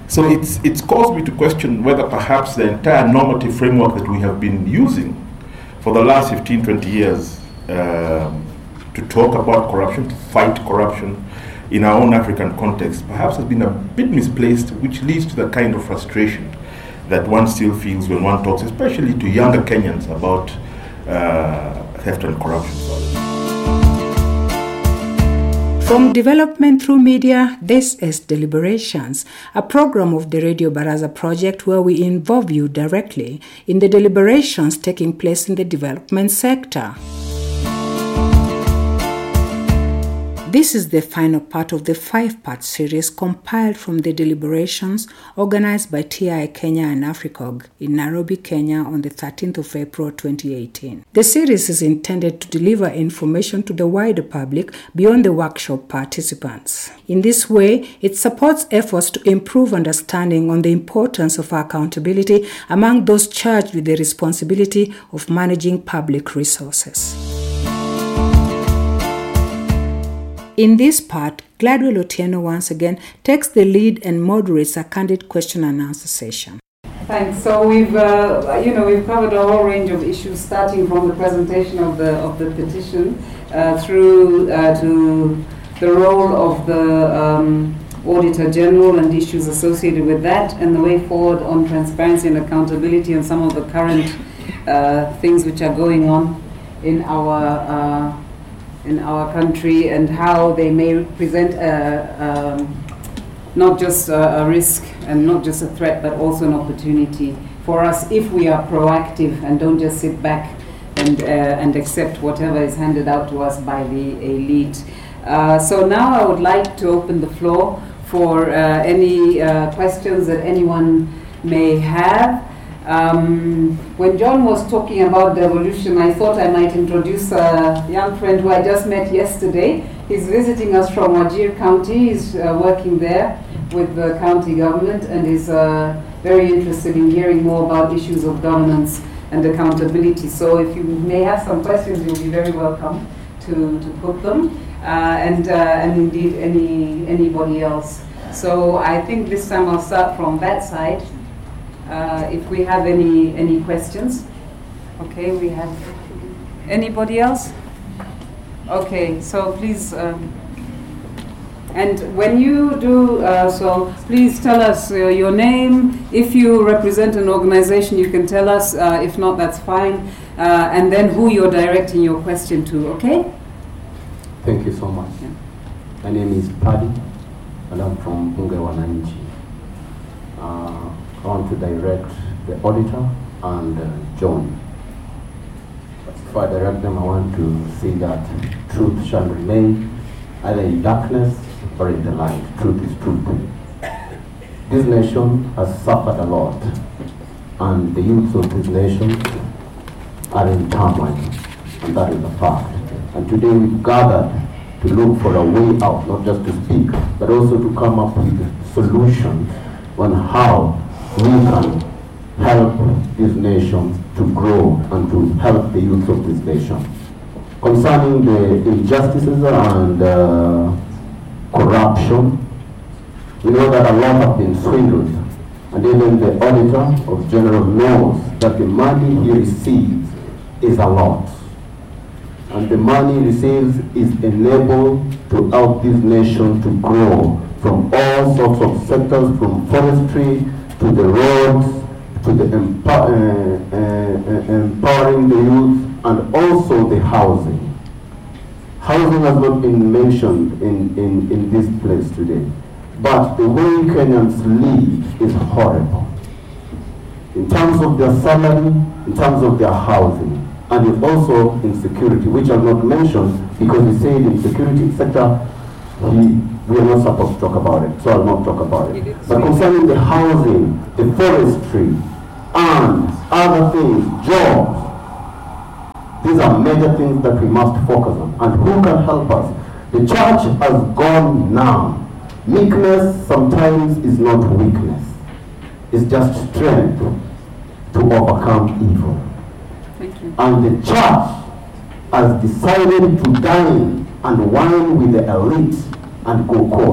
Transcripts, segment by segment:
So it's caused me to question whether perhaps the entire normative framework that we have been using for the last 15, 20 years to talk about corruption, to fight corruption in our own African context, perhaps has been a bit misplaced, which leads to the kind of frustration that one still feels when one talks, especially to younger Kenyans, about theft and corruption. From development through media, this is Deliberations, a program of the Radio Baraza project where we involve you directly in the deliberations taking place in the development sector. This is the final part of the 5-part series compiled from the deliberations organized by TI Kenya and AFRICOG in Nairobi, Kenya on the 13th of April 2018. The series is intended to deliver information to the wider public beyond the workshop participants. In this way, it supports efforts to improve understanding on the importance of accountability among those charged with the responsibility of managing public resources. In this part, Gladwell Otieno once again takes the lead and moderates a candid question and answer session. Thanks. So we've covered a whole range of issues, starting from the presentation of the petition through to the role of the Auditor General and issues associated with that, and the way forward on transparency and accountability and some of the current things which are going on in our country, and how they may present not just a risk and not just a threat, but also an opportunity for us if we are proactive and don't just sit back and accept whatever is handed out to us by the elite. So now I would like to open the floor for any questions that anyone may have. When John was talking about devolution, I thought I might introduce a young friend who I just met yesterday. He's visiting us from Wajir County. He's working there with the county government and is very interested in hearing more about issues of governance and accountability. So if you may have some questions, you'll be very welcome to put them, and indeed anybody else. So I think this time I'll start from that side. If we have any questions. Okay, we have anybody else? Okay, so please, and when you do so, please tell us your name. If you represent an organization, you can tell us. If not, that's fine. And then who you're directing your question to, okay? Thank you so much. Yeah. My name is Paddy, and I'm from Bunge Wananchi. I want to direct the auditor and John. Before I direct them, I want to see that truth shall remain either in darkness or in the light. Truth is truth. This nation has suffered a lot, and the youths of this nation are in turmoil, and that is a fact. And today we've gathered to look for a way out, not just to speak, but also to come up with solutions on how we can help this nation to grow and to help the youth of this nation. Concerning the injustices and corruption, we know that a lot have been swindled, and even the Auditor of General knows that the money he receives is a lot. And the money he receives is enabled to help this nation to grow from all sorts of sectors, from forestry to the roads, to the empowering the youth, and also the housing. Housing has not been mentioned in this place today, but the way Kenyans live is horrible. In terms of their salary, in terms of their housing, and also in security, which are not mentioned because he said in security sector, we are not supposed to talk about it, so I'll not talk about it. But concerning the housing, the forestry, and other things, jobs, these are major things that we must focus on. And who can help us? The church has gone now. Meekness sometimes is not weakness. It's just strength to overcome evil. Thank you. And the church has decided to dine and wine with the elite and go cold.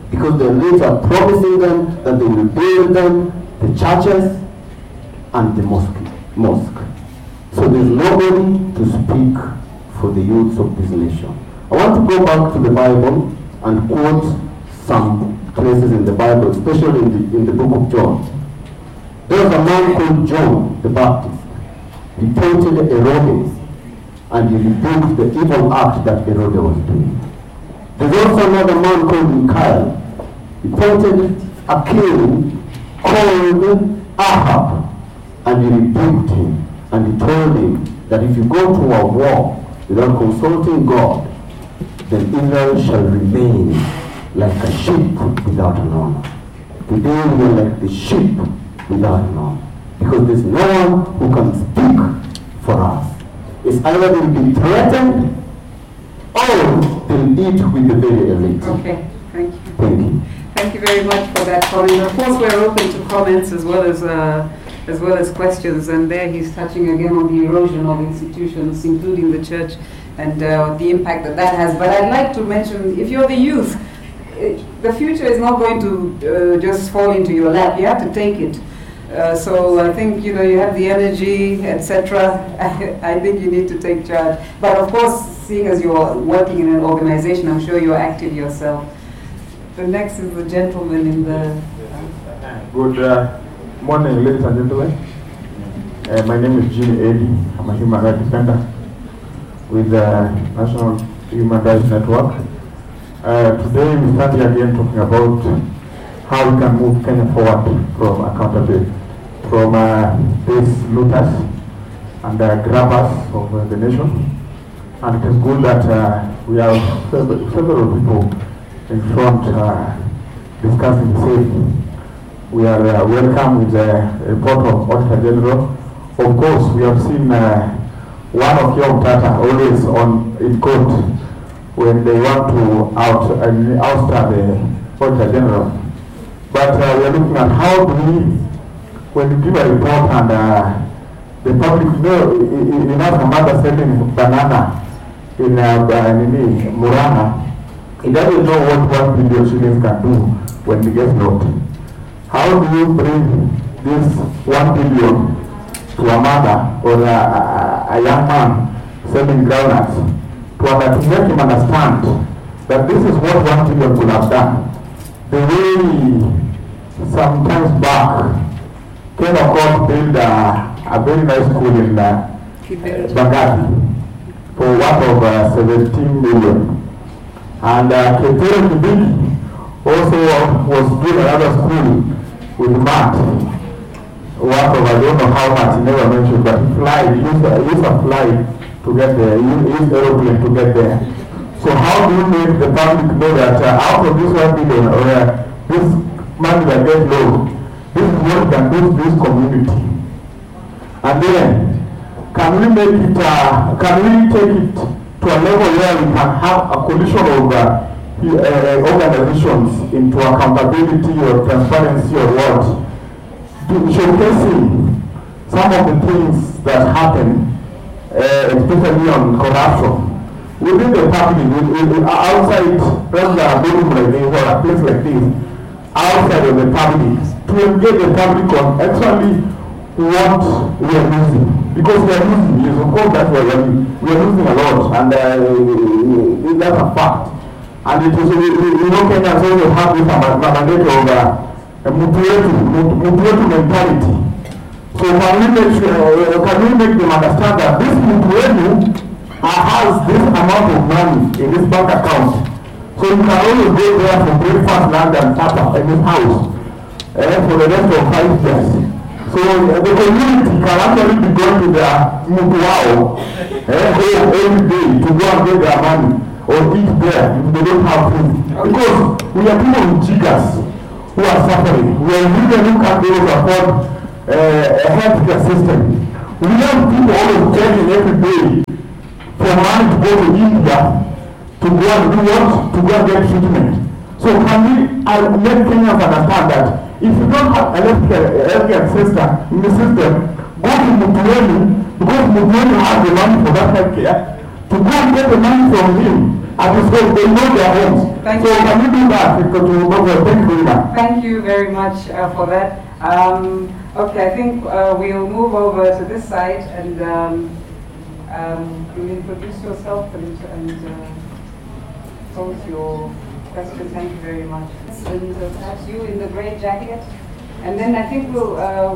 because the elites are promising them that they will build them the churches and the mosque. So there's nobody to speak for the youths of this nation. I want to go back to the Bible and quote some places in the Bible, especially in the book of John. There was a man called John the Baptist. He painted Herodes and he rebuked the evil act that Herod was doing. There's also another man called Michael. He painted a king called Ahab and he rebuked him and he told him that if you go to a war without consulting God, then Israel shall remain like a sheep without an owner. Today we are like the sheep without an owner, because there's no one who can speak for us. It's either they'll be threatened or they'll eat with the very elite. Okay, thank you. Thank you. Thank you very much for that comment. Of course, we're open to comments as well as questions. And there he's touching again on the erosion of institutions, including the church, and the impact that has. But I'd like to mention, if you're the youth, the future is not going to just fall into your lap. You have to take it. So I think you have the energy, etc. I think you need to take charge. But of course, seeing as you're working in an organization, I'm sure you're active yourself. The next is the gentleman in the... Good morning, ladies and gentlemen. My name is Jimmy Eddy. I'm a human rights defender with the National Human Rights Network. Today we stand here again talking about how we can move Kenya forward from accountability, from these looters and grabbers of the nation. And it is good that we have several people in front discussing the same. We are welcome with the report of Auditor General. Of course, we have seen one of your data always in court when they want to oust the Auditor General. But we are looking at how do we, when you give a report and the public you have a mother selling banana in Murana, he doesn't know what 1 billion shillings can do when he gets locked. How do you bring this 1 billion to a mother or a young man selling groundnuts to make him understand that this is what 1 billion could have done? The way sometimes back, Kenya Court built a very nice school in Bangati for worth of 17 million. And Ketere Kibiki also was doing another school with math, worth of I don't know how much, he never mentioned, but he used a flight to get there, he used aeroplane to get there. So how do you make the public know that out of this 1 billion or this money that gets low, this is what can do to this community? And then, can we take it to a level where we can have a coalition of organizations into accountability or transparency or what? Showcasing some of the things that happen, especially on corruption. Within the family, outside, rather than a building like this or a place like this, outside of the family, to engage the public on actually what we are losing. Because we are losing, yes, of course that's what we are losing a lot, and that's a fact. And it is, Kenyans also have this mandate of mutuetu mentality. So can we make them understand that this mutuetu has this amount of money in this bank account? So you can only go there for breakfast, lunch, and supper in this house for the rest of 5 years. So the community can actually be going to their mutuao every day to go and get their money or eat there if they don't have food. Because we are people with jiggers who are suffering. We are women who can't be able to afford a healthcare system. We have people always begging every day for money to go to India to go and do what? To go and get treatment. So can we let Kenyans understand that if you don't have a healthcare system in the system, go to Mutuweni, because Mutuweni has the money for that healthcare, to go and get the money from him, and to say they know their homes. Thank So you. can you do that? Because we will go. Thank you very much. Thank you very much for that. Okay, I think we'll move over to this side and you introduce yourself and pose your question. Thank you very much. And perhaps you in the grey jacket. And then I think we'll,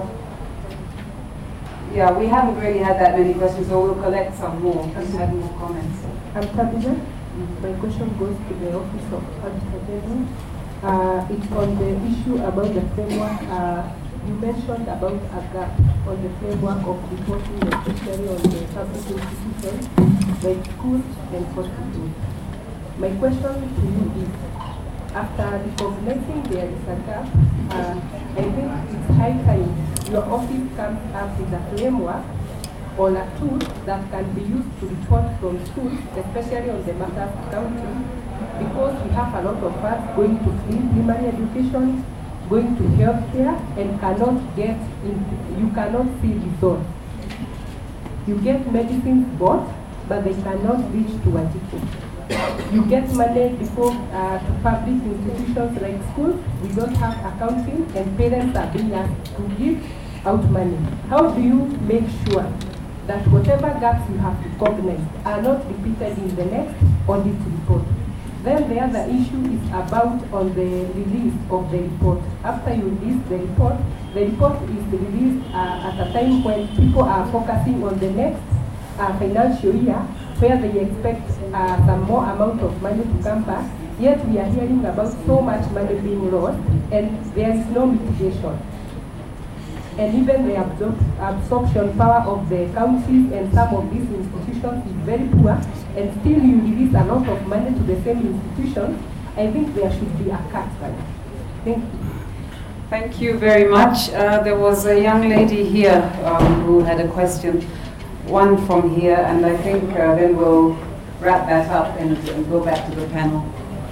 yeah, we haven't really had that many questions, so we'll collect some more. Just add more comments. I'm Tabitha. My question goes to the Office of Advertising. It's on the issue about the framework. You mentioned about a gap on the framework of reporting, especially on the public institutions like schools and hospitals. My question to you is, after recognizing there is a gap, I think it's high time your office comes up with a framework or a tool that can be used to report from schools, especially on the matters accounting, because we have a lot of us going to primary education, going to healthcare, and cannot get into, you cannot see results. You get medicines bought, but they cannot reach to a teacher. You get money before to public institutions like schools. We don't have accounting, and parents are being asked to give out money. How do you make sure that whatever gaps you have recognized are not repeated in the next audit report? Then the other issue is about on the release of the report. After you release the report is released at a time when people are focusing on the next financial year, where they expect some more amount of money to come back. Yet we are hearing about so much money being lost, and there is no mitigation. And even the absorption power of the counties and some of these institutions is very poor, and still you release a lot of money to the same institutions. I think there should be a cut. Thank you. Thank you very much. There was a young lady here who had a question, one from here, and I think then we'll wrap that up and go back to the panel.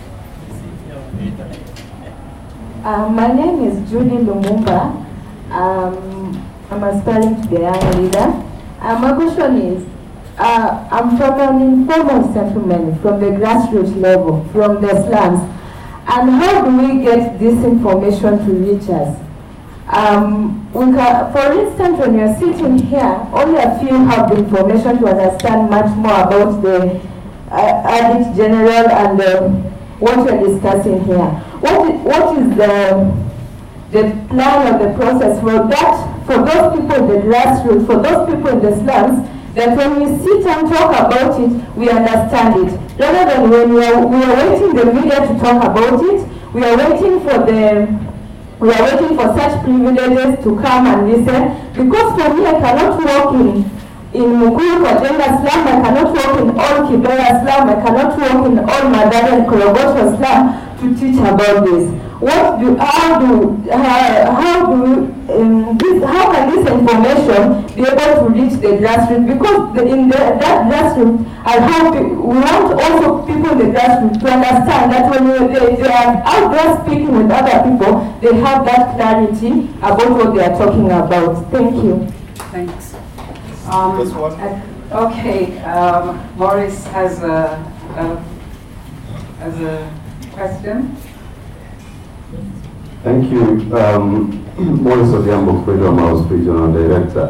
My name is Judy Lumumba. I'm aspiring to be a young leader. My question is, I'm from an informal settlement, from the grassroots level, from the slums. And how do we get this information to reach us? For instance, when you're sitting here, only a few have the information to understand much more about the Audit General and what we're discussing here. What is the plan or the process for that, for those people in the grassroots, for those people in the slums, that when we sit and talk about it, we understand it. Rather than when we are waiting the media to talk about it, we are waiting for such privileges to come and listen. Because for me, I cannot walk in Mukuru Kajenga slum, I cannot walk in all Kibera slum, I cannot walk in all Madara and Korogosho slum to teach about this. How can this information be able to reach the grassroots? Because that grassroots, we want also people in the grassroots to understand that when they are out there speaking with other people, they have that clarity about what they are talking about. Thank you. Thanks. Okay, Maurice has a question. Thank you. Maurice Odhiambo, Freedom House Regional Director.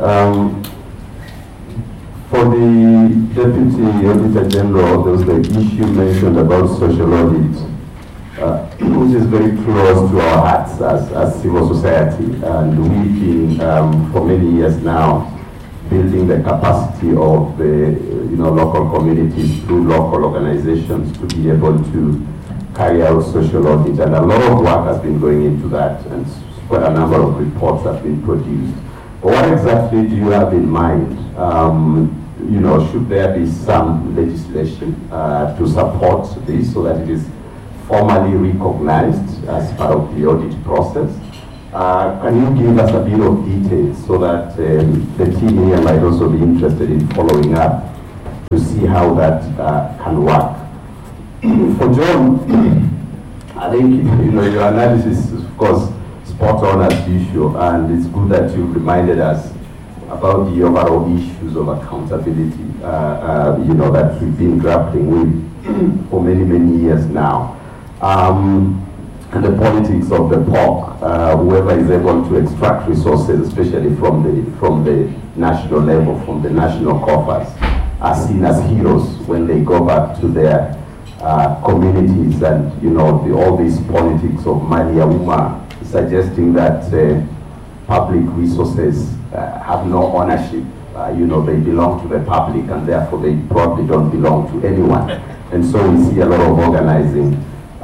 For the Deputy Auditor General, there was the issue mentioned about social audit, which is very close to our hearts as civil society. And we've been, for many years now, building the capacity of the local communities through local organizations to be able to carry out social audit, and a lot of work has been going into that, and quite a number of reports have been produced. But what exactly do you have in mind? Should there be some legislation to support this so that it is formally recognized as part of the audit process? Can you give us a bit of details so that the team here might also be interested in following up to see how that can work? For John, I think your analysis is, of course, spot on as usual, and it's good that you reminded us about the overall issues of accountability, that we've been grappling with for many, many years now. and the politics of the pork. Whoever is able to extract resources, especially from the national level, from the national coffers, are seen as heroes when they go back to their communities, and all these politics of Maliauma suggesting that public resources have no ownership. They belong to the public, and therefore they probably don't belong to anyone. And so we see a lot of organizing,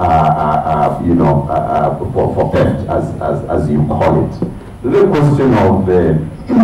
for theft, as you call it. The question of the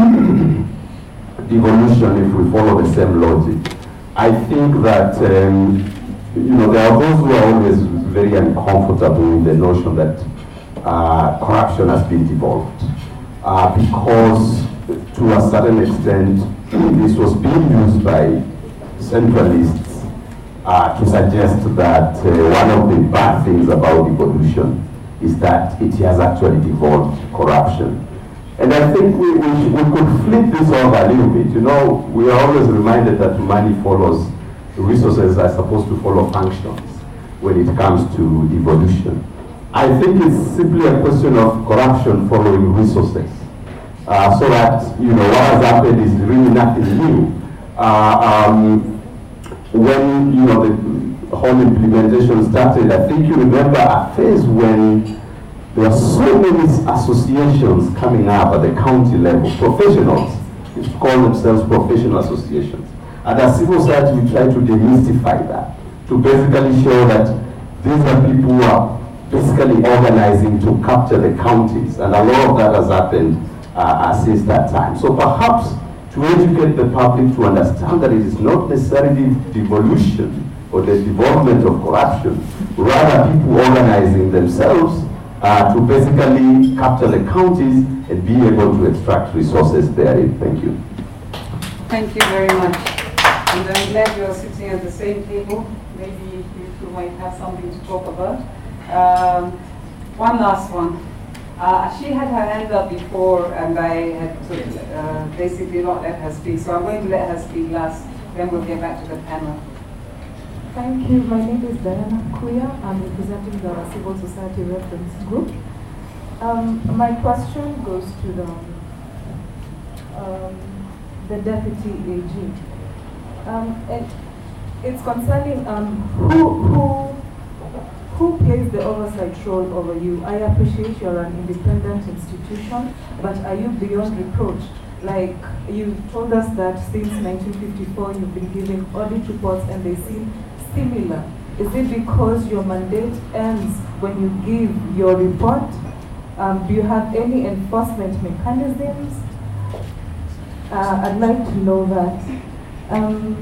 devolution, if we follow the same logic, I think that there are those who are always very uncomfortable with the notion that corruption has been devolved, because to a certain extent this was being used by centralists to suggest that one of the bad things about devolution is that it has actually devolved corruption. And I think we could flip this over a little bit. We are always reminded that money follows, resources are supposed to follow functions when it comes to devolution. I think it's simply a question of corruption following resources. So that, what has happened is really nothing new. When, the whole implementation started, I think you remember a phase when there are so many associations coming up at the county level, professionals, which call themselves professional associations. And as civil society, we try to demystify that, to basically show that these are people who are basically organizing to capture the counties. And a lot of that has happened since that time. So perhaps to educate the public to understand that it is not necessarily devolution or the development of corruption, rather people organizing themselves to basically capture the counties and be able to extract resources therein. Thank you. Thank you very much. And I'm glad you are sitting at the same table. Maybe you two might have something to talk about. One last one. She had her hand up before, and I had basically not let her speak. So I'm going to let her speak last, then we'll get back to the panel. Thank you. My name is Diana Kuya. I'm representing the Civil Society Reference Group. My question goes to the Deputy AG. And it's concerning who plays the oversight role over you. I appreciate you're an independent institution, but are you beyond reproach? Like, you told us that since 1954 you've been giving audit reports and they seem similar. Is it because your mandate ends when you give your report? Do you have any enforcement mechanisms? I'd like to know that.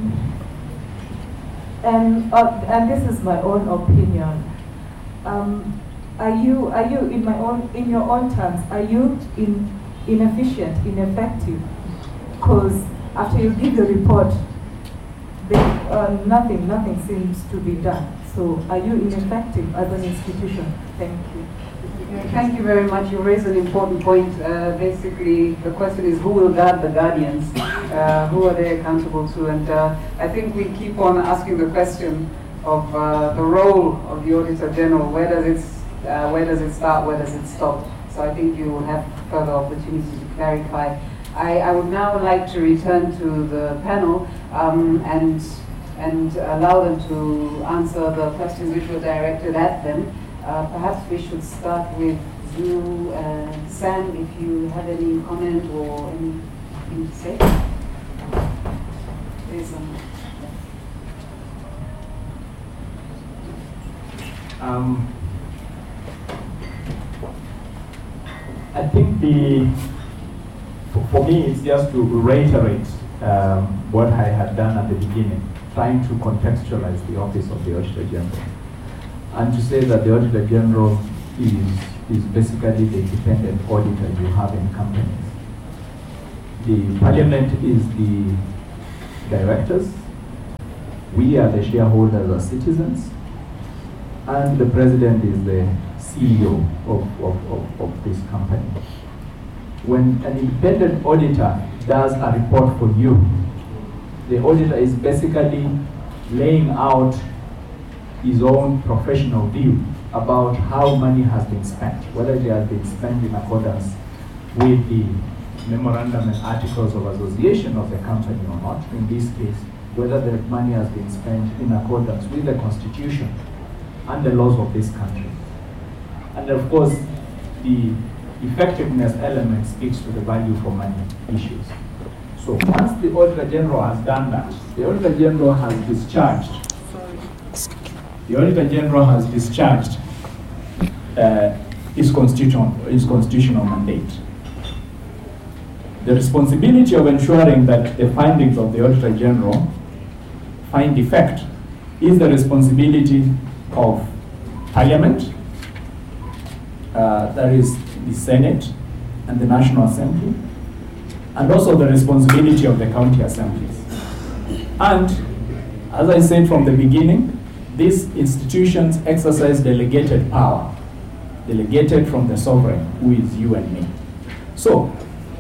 And this is my own opinion. Are you in your own terms, are you inefficient, ineffective? Because after you give the report, nothing seems to be done. So are you ineffective as an institution? Thank you. Thank you very much. You raised an important point. Basically, the question is who will guard the guardians? Who are they accountable to? And I think we keep on asking the question of the role of the Auditor General. Where does it start? Where does it stop? So I think you will have further opportunity to clarify. I would now like to return to the panel and allow them to answer the questions which were directed at them. Perhaps we should start with you, Sam, if you have any comment or anything to say. Please. I think for me, it's just to reiterate what I had done at the beginning, trying to contextualize the office of the Auditor General. And to say that the Auditor General is basically the independent auditor you have in companies. The Parliament is the directors, we are the shareholders as citizens, and the President is the CEO of this company. When an independent auditor does a report for you, the auditor is basically laying out his own professional view about how money has been spent, whether it has been spent in accordance with the memorandum and articles of association of the company or not. In this case, whether the money has been spent in accordance with the constitution and the laws of this country. And of course, the effectiveness element speaks to the value for money issues. So once the Auditor General has done that, the Auditor General has discharged. The Auditor General has discharged his constitutional mandate. The responsibility of ensuring that the findings of the Auditor General find effect is the responsibility of Parliament, that is the Senate and the National Assembly, and also the responsibility of the county assemblies. And as I said from the beginning, these institutions exercise delegated power, delegated from the sovereign, who is you and me. So,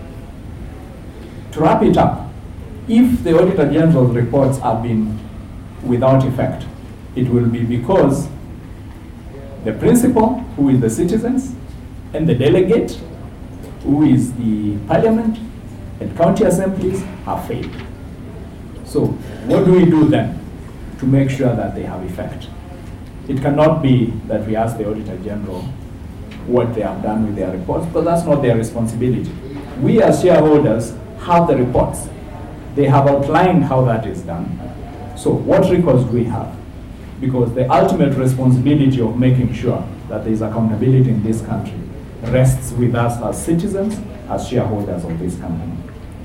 to wrap it up, if the Auditor General's reports have been without effect, it will be because the principal, who is the citizens, and the delegate, who is the Parliament and county assemblies, have failed. So what do we do then to make sure that they have effect? It cannot be that we ask the Auditor General what they have done with their reports, but that's not their responsibility. We as shareholders have the reports. They have outlined how that is done. So what records do we have? Because the ultimate responsibility of making sure that there is accountability in this country rests with us as citizens, as shareholders of this company.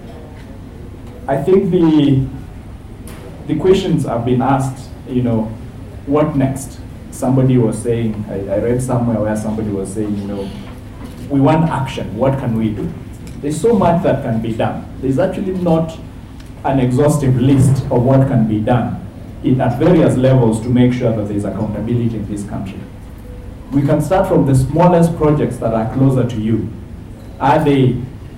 I think the questions have been asked, what next? Somebody was saying, I read somewhere where somebody was saying, we want action, what can we do? There's so much that can be done. There's actually not an exhaustive list of what can be done at various levels to make sure that there's accountability in this country. We can start from the smallest projects that are closer to you. Are they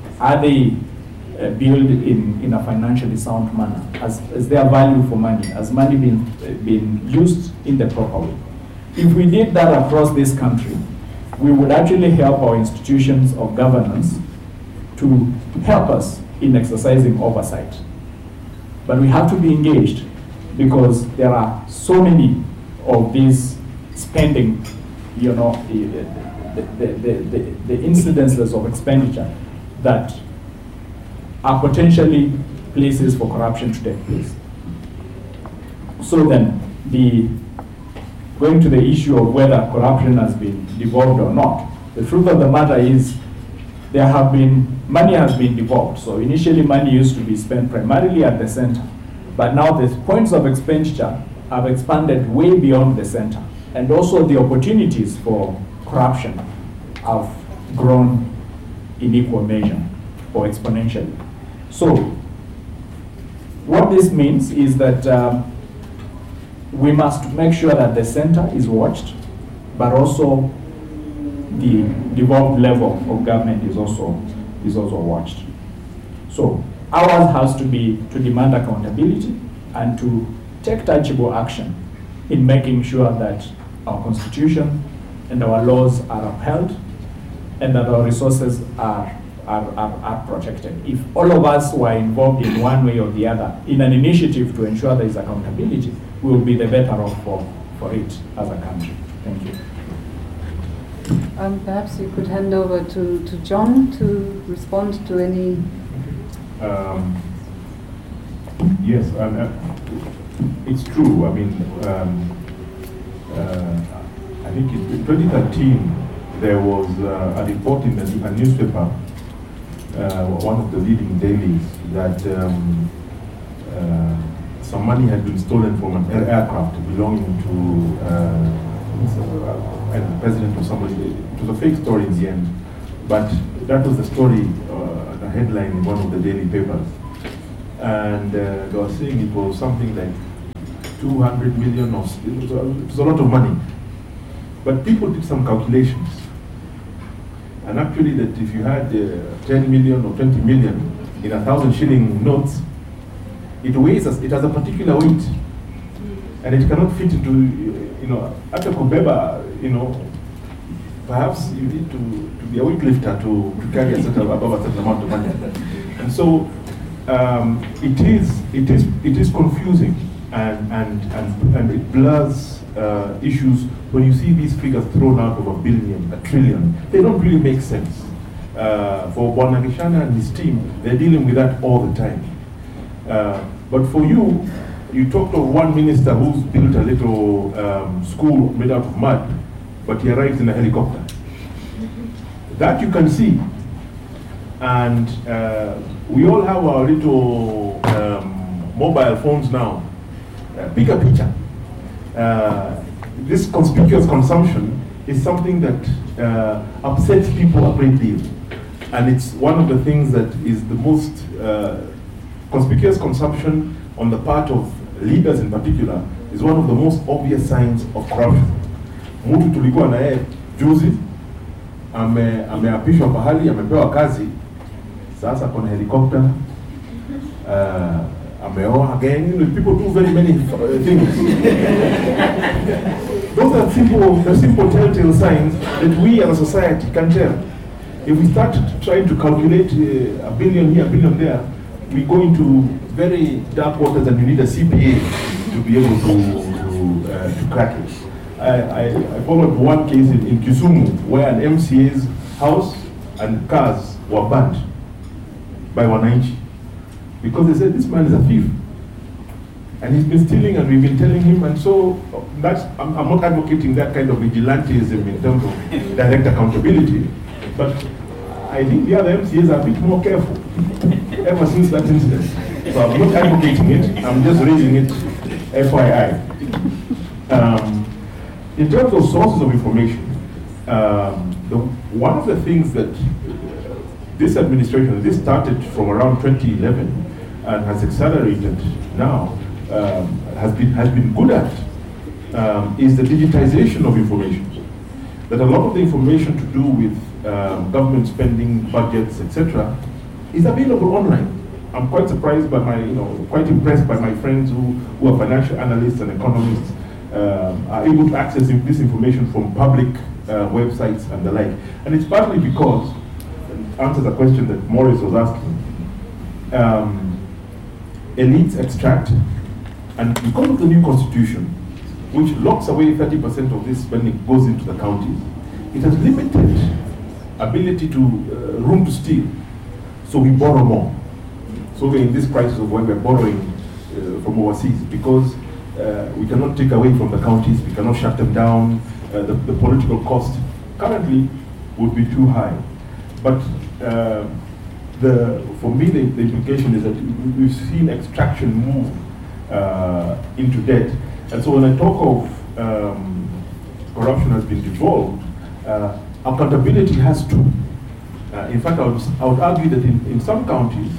built in a financially sound manner? Is there value for money? Has money been used in the proper way? If we did that across this country, we would actually help our institutions of governance to help us in exercising oversight. But we have to be engaged because there are so many of these spending, the incidences of expenditure that are potentially places for corruption to take place. So then, going to the issue of whether corruption has been devolved or not, the truth of the matter is money has been devolved. So initially money used to be spent primarily at the center, but now the points of expenditure have expanded way beyond the center. And also the opportunities for corruption have grown in equal measure or exponentially. So what this means is that we must make sure that the center is watched, but also the devolved level of government is also watched. So ours has to be to demand accountability and to take tangible action in making sure that our constitution and our laws are upheld and that our resources are protected. If all of us were involved in one way or the other in an initiative to ensure there is accountability, we will be the better off for it as a country. Thank you. Perhaps you could hand over to John to respond to any... Yes, it's true. I mean, I think in 2013 there was a report in a newspaper, one of the leading dailies, that some money had been stolen from an aircraft belonging to the president or somebody. It was a fake story in the end, but that was the story, the headline in one of the daily papers. And they were saying it was something like 200 million, or it was a lot of money. But people did some calculations. And actually that if you had 10 million or 20 million in 1,000 shilling notes, it weighs us, it has a particular weight. And it cannot fit into, at a Kobeba, perhaps you need to be a weightlifter to carry above a certain amount of money. And so it is confusing and it blurs issues when you see these figures thrown out of $1 billion, $1 trillion. They don't really make sense. For Bwana Gishana and his team, they're dealing with that all the time. But for you talked of one minister who's built a little school made out of mud, but he arrives in a helicopter. That you can see. And we all have our little mobile phones now. Bigger picture. This conspicuous consumption is something that upsets people a great deal. And it's one of the things that is the most conspicuous consumption on the part of leaders in particular is one of the most obvious signs of corruption. Mtu tulikuwa na yeye juzi ameapishwa pahali, amepewa kazi, sasa kuna helicopter, ameoa again. People do very many things. Those are simple telltale signs that we as a society can tell. If we start trying to calculate $1 billion here, $1 billion there, we go into very dark waters, and you need a CPA to be able to crack it. I followed one case in Kisumu where an MCA's house and cars were burnt by Wananchi because they said this man is a thief and he's been stealing, and we've been telling him. And so I'm not advocating that kind of vigilantism in terms of direct accountability, but I think the other MCAs are a bit more careful ever since that incident. So I'm not advocating it, I'm just raising it FYI. In terms of sources of information, one of the things that this administration, this started from around 2011 and has accelerated now, has been good at, is the digitization of information. That a lot of the information to do with government spending, budgets, etc., is available online. I'm quite surprised by quite impressed by my friends who are financial analysts and economists, are able to access this information from public websites and the like. And it's partly because, to answer the question that Maurice was asking, elites extract, and because of the new constitution, which locks away 30% of this spending goes into the counties, it has limited ability to room to steal. So we borrow more. So we're in this crisis of when we're borrowing from overseas, because we cannot take away from the counties, we cannot shut them down. The political cost currently would be too high. But for me, the implication is that we've seen extraction move into debt. And so when I talk of corruption has been devolved, accountability has to. In fact, I would argue that in some counties,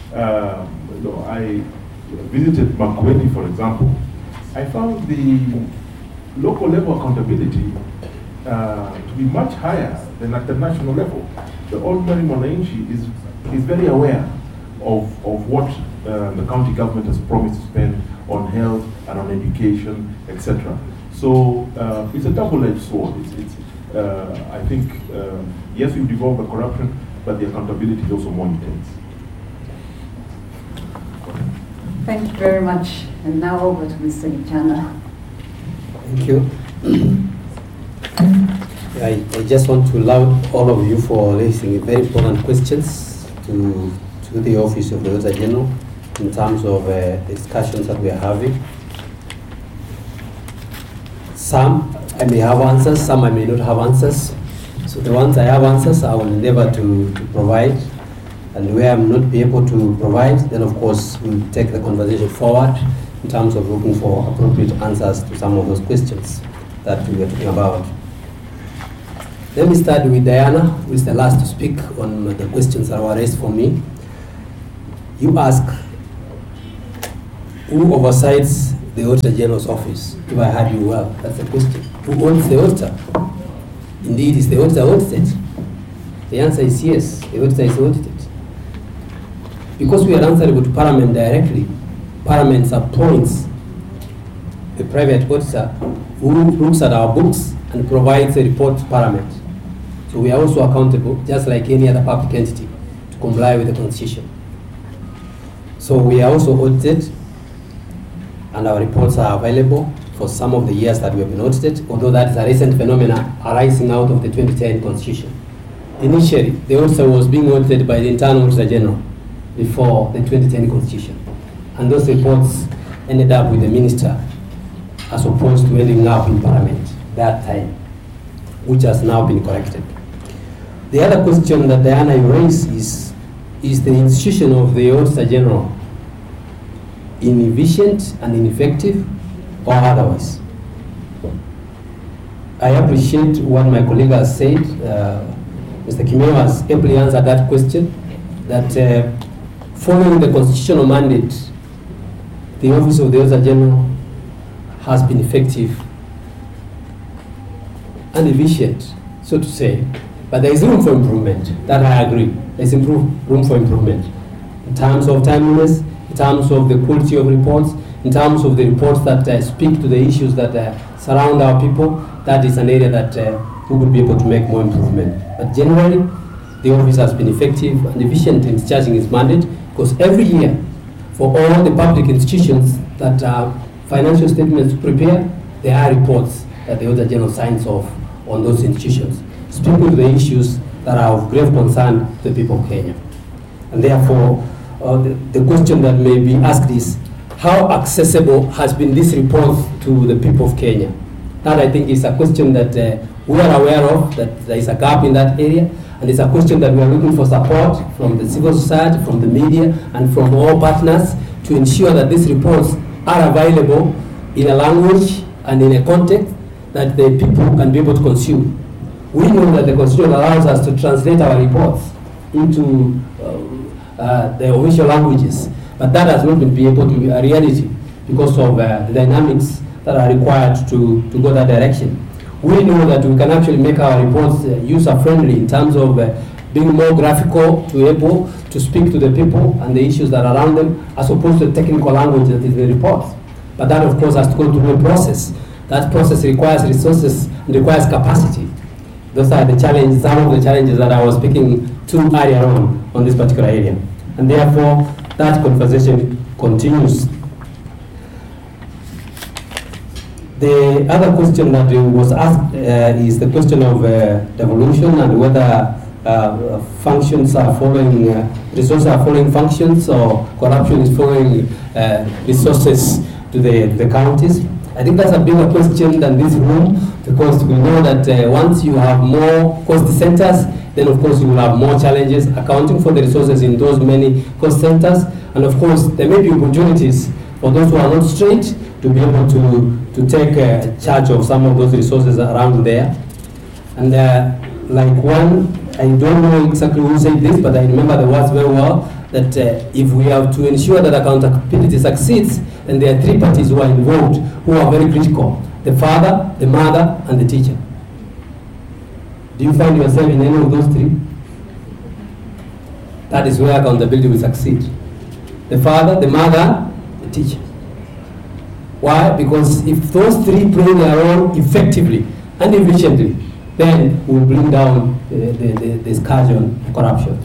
I visited Makueni, for example, I found the local level accountability to be much higher than at the national level. The ordinary Mwananchi is very aware of what the county government has promised to spend on health and on education, etc. So it's a double-edged sword. I think, yes, we've devolved the corruption, but the accountability is also more intense. Thank you very much. And now over to Mr. Gichana. Thank you. I just want to laud all of you for raising very important questions to the Office of the Auditor General in terms of the discussions that we are having. Some I may have answers, some I may not have answers. So the ones I have answers, I will endeavor to provide. And where I'm not be able to provide, then of course we'll take the conversation forward in terms of looking for appropriate answers to some of those questions that we were talking about. Let me start with Diana, who is the last to speak on the questions that were raised for me. You ask, who oversights the Auditor General's office? If I heard you well, that's the question. Who owns the auditor? Indeed, is the auditor audited? The answer is yes, the auditor is audited. Because we are answerable to Parliament directly, Parliament appoints a private auditor who looks at our books and provides a report parameter. So we are also accountable, just like any other public entity, to comply with the Constitution. So we are also audited, and our reports are available for some of the years that we have been audited, although that is a recent phenomenon arising out of the 2010 Constitution. Initially, the auditor was being audited by the Internal Auditor General before the 2010 Constitution. And those reports ended up with the minister as opposed to ending up in Parliament that time, which has now been corrected. The other question that Diana raised is the institution of the Auditor General inefficient and ineffective or otherwise? I appreciate what my colleague has said. Mr. Kimeo has ably answered that question, that following the constitutional mandate, the Office of the Auditor General has been effective and efficient, so to say. But there is room for improvement, that I agree. There is room for improvement in terms of timeliness, in terms of the quality of reports, in terms of the reports that speak to the issues that surround our people. That is an area that we would be able to make more improvement. But generally, the office has been effective and efficient in discharging its mandate, because every year, for all the public institutions that financial statements prepare, there are reports that the Auditor General signs off on those institutions, speaking to the issues that are of grave concern to the people of Kenya. And therefore, the question that may be asked is, how accessible has been this report to the people of Kenya? That, I think, is a question that we are aware of, that there is a gap in that area, and it's a question that we are looking for support from the civil society, from the media, and from all partners to ensure that these reports are available in a language and in a context that the people can be able to consume. We know that the Constitution allows us to translate our reports into the official languages, but that has not been able to be a reality because of the dynamics that are required to go that direction. We know that we can actually make our reports user-friendly in terms of being more graphical, to able to speak to the people and the issues that are around them, as opposed to the technical language that is in the reports. But that, of course, has to go through a process. That process requires resources and requires capacity. Those are the challenges, some of the challenges that I was speaking to earlier on this particular area. And therefore, that conversation continues. The other question that was asked is the question of devolution and whether functions are following, resources are following functions, or corruption is following resources to the counties. I think that's a bigger question than this room, because we know that once you have more cost centers, then of course you will have more challenges accounting for the resources in those many cost centers. And of course there may be opportunities for those who are not straight to be able to take charge of some of those resources around there. And like one, I don't know exactly who said this, but I remember the words very well, that if we have to ensure that accountability succeeds, then there are three parties who are involved who are very critical: the father, the mother, and the teacher. Do you find yourself in any of those three? That is where accountability will succeed. The father, the mother, the teacher. Why? Because if those three play their role effectively and efficiently, then we'll bring down the scourge on corruption.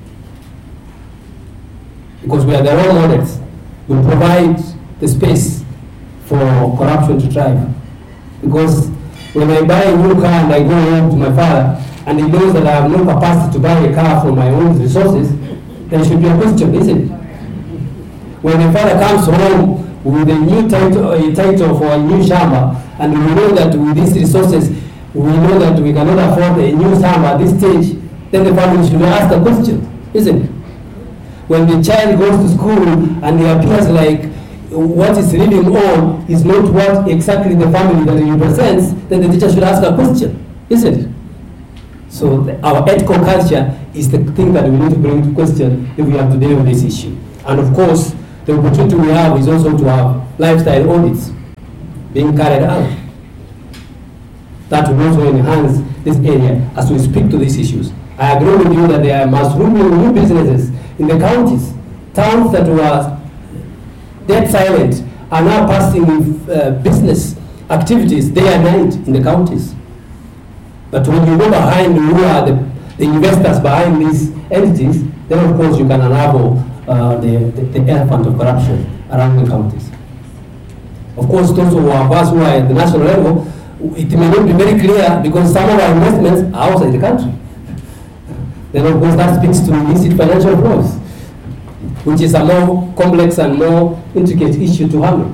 Because we are the role models. We provide the space for corruption to thrive. Because when I buy a new car and I go home to my father, and he knows that I have no capacity to buy a car from my own resources, there should be a question, isn't it? When the father comes home with a new title for a new shamba, and we know that with these resources, we know that we cannot afford a new shamba at this stage, then the family should ask a question, isn't it? When the child goes to school and he appears like what is reading on is not what exactly the family that he represents, then the teacher should ask a question, isn't it? So our ethical culture is the thing that we need to bring to question if we have to deal with this issue. And of course, the opportunity we have is also to have lifestyle audits being carried out. That will also enhance this area as we speak to these issues. I agree with you that there must be new businesses in the counties. Towns that were dead silent are now passing with business activities day and night in the counties. But when you go behind who are the investors behind these entities, then of course you can unravel the elephant of corruption around the counties. Of course, those of us who are at the national level, it may not be very clear because some of our investments are outside the country. Then of course that speaks to illicit financial flows, which is a more complex and more intricate issue to handle.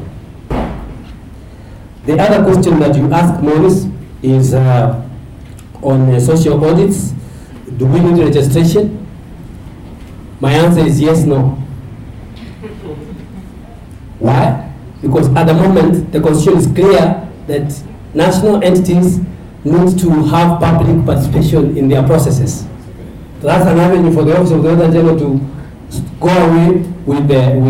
The other question that you asked, Maurice, is on social audits. Do we need registration? My answer is yes, no. Why? Because at the moment, the constitution is clear that national entities need to have public participation in their processes. So that's an avenue for the Office of the Auditor General to go away with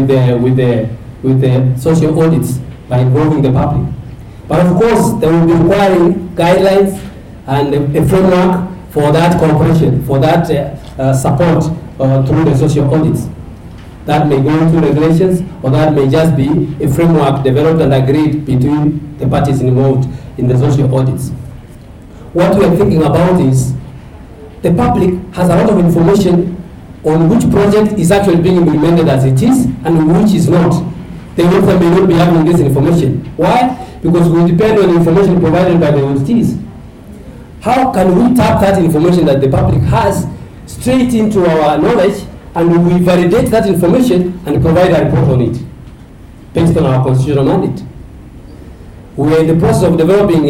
the social audits by involving the public. But of course, they will be requiring guidelines and a framework for that cooperation, for that support through the social audits. That may go into regulations, or that may just be a framework developed and agreed between the parties involved in the social audits. What we are thinking about is the public has a lot of information on which project is actually being implemented as it is and which is not. The auditor may not be having this information. Why? Because we depend on the information provided by the auditees. How can we tap that information that the public has straight into our knowledge, and we validate that information and provide a report on it based on our constitutional mandate? We are in the process of developing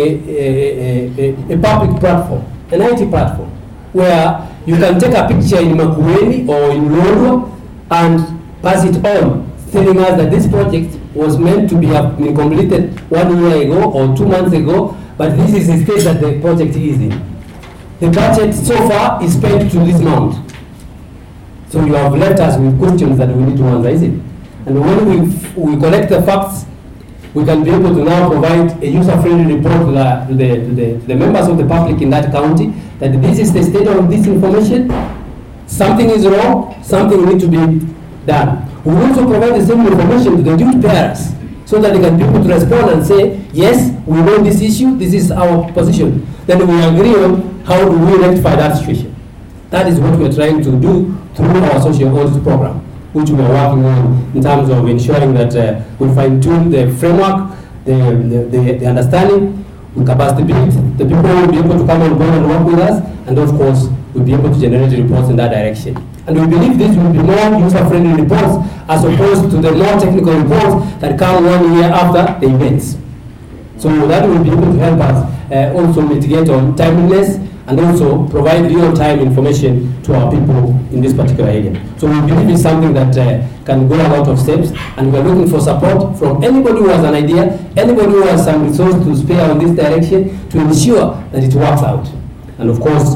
a public platform, an IT platform, where you can take a picture in Makueni or in Lodwar and pass it on, telling us that this project was meant to have been completed 1 year ago or 2 months ago, but this is the state that the project is in. The budget so far is spent to this amount. So you have left us with questions that we need to answer, is it? And when we collect the facts, we can be able to now provide a user-friendly report to the members of the public in that county that this is the state of this information, something is wrong, something needs to be done. We will also provide the same information to the duty bearers so that they can be able to respond and say, yes, we know this issue, this is our position. Then we agree on how do we rectify that situation. That is what we are trying to do through our social audit program, which we are working on in terms of ensuring that we fine-tune the framework, the understanding, we capacity build. The people will be able to come on board and work with us, and of course, we'll be able to generate reports in that direction. And we believe this will be more user-friendly reports as opposed to the more technical reports that come 1 year after the events. So that will be able to help us also mitigate on timeliness and also provide real-time information to our people in this particular area. So we believe it's something that can go a lot of steps, and we're looking for support from anybody who has an idea, anybody who has some resource to spare on this direction to ensure that it works out. And of course,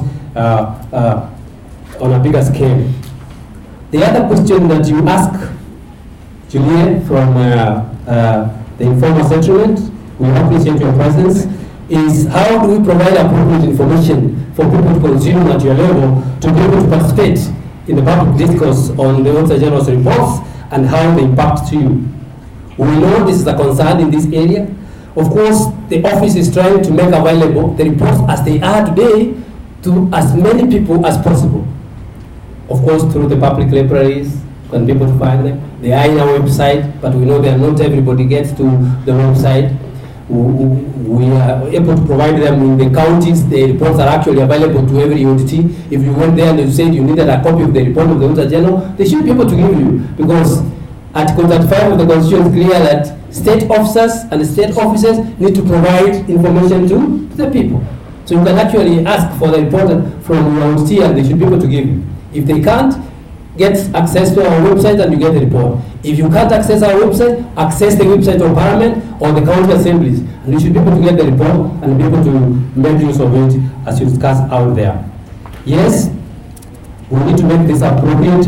on a bigger scale. The other question that you ask, Juliet, from the informal settlement, we appreciate your presence, is how do we provide appropriate information for people to consume at your level to be able to participate in the public discourse on the Auditor General's reports and how they impact to you. We know this is a concern in this area. Of course, the office is trying to make available the reports as they are today to as many people as possible. Of course, through the public libraries, can be able to find them. They are in our website, but we know that not everybody gets to the website. We are able to provide them in the counties. The reports are actually available to every auditee. If you went there and you said you needed a copy of the report of the Auditor General, they should be able to give you, because Article 35 of the Constitution is clear that state officers and state officers need to provide information to the people. So you can actually ask for the report from your auditee and they should be able to give you. If they can't, get access to our website and you get the report. If you can't access our website, access the website of Parliament or the county assemblies, and you should be able to get the report and be able to make use of it as you discuss out there. Yes, we need to make this appropriate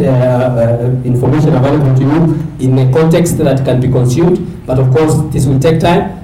information available to you in a context that can be consumed, but of course this will take time.